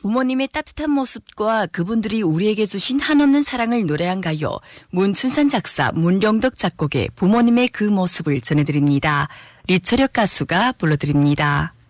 부모님의 따뜻한 모습과 그분들이 우리에게 주신 한없는 사랑을 노래한 가요. 문춘산 작사, 문령덕 작곡의 부모님의 그 모습을 전해드립니다. 리철혁 가수가 불러드립니다.